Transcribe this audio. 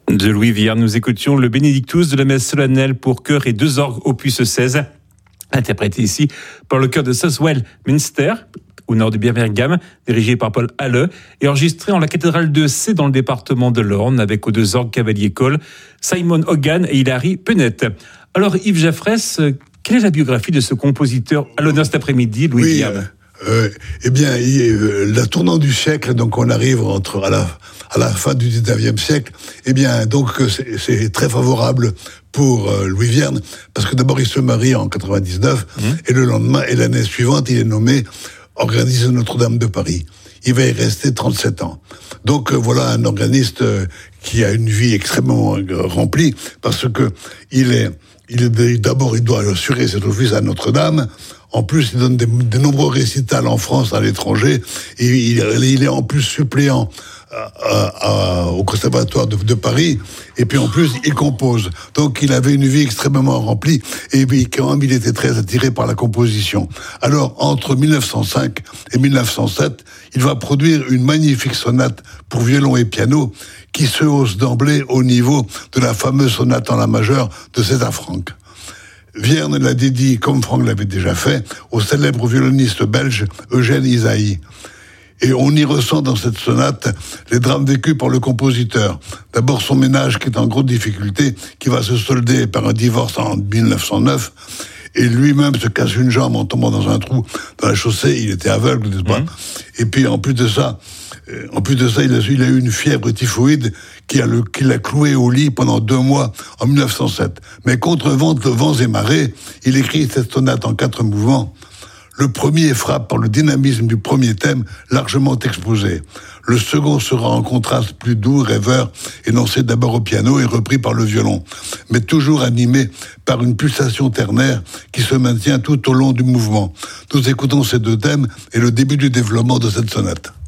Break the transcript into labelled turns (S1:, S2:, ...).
S1: De Louis Vierne, nous écoutions le Benedictus de la messe solennelle pour chœur et 2 orgues opus 16, interprété ici par le chœur de Southwell Minster, au nord de Birmingham, dirigé par Paul Halle, et enregistré en la cathédrale de C dans le département de l'Orne, avec aux 2 orgues cavalier Cole, Simon Hogan et Hilary Pennet. Alors Yves Jaffrès, quelle est la biographie de ce compositeur à l'honneur cet après-midi, Louis Vierne?
S2: Eh bien, la tournant du siècle, donc on arrive à la fin du 19e siècle, eh bien, donc c'est très favorable pour Louis Vierne, parce que d'abord il se marie en 99, et le lendemain, et l'année suivante, il est nommé organiste Notre-Dame de Paris. Il va y rester 37 ans. Donc voilà un organiste qui a une vie extrêmement remplie, parce que d'abord il doit assurer cet office à Notre-Dame. En plus, il donne de nombreux récitals en France, à l'étranger, et il est en plus suppléant au Conservatoire de Paris, et puis en plus, il compose. Donc, il avait une vie extrêmement remplie, et puis quand même, il était très attiré par la composition. Alors, entre 1905 et 1907, il va produire une magnifique sonate pour violon et piano, qui se hausse d'emblée au niveau de la fameuse sonate en la majeure de César Franck. Vierne l'a dédié, comme Franck l'avait déjà fait, au célèbre violoniste belge Eugène Ysaÿe. Et on y ressent dans cette sonate les drames vécus par le compositeur. D'abord son ménage qui est en grande difficulté, qui va se solder par un divorce en 1909, et lui-même se casse une jambe en tombant dans un trou dans la chaussée. Il était aveugle, n'est-ce pas ? Et puis en plus de ça, il a eu une fièvre typhoïde qui l'a cloué au lit pendant 2 mois en 1907. Mais contre vents et marées, il écrit cette sonate en 4 mouvements. Le premier frappe par le dynamisme du premier thème largement exposé. Le second sera en contraste plus doux, rêveur, énoncé d'abord au piano et repris par le violon, mais toujours animé par une pulsation ternaire qui se maintient tout au long du mouvement. Nous écoutons ces 2 thèmes et le début du développement de cette sonate.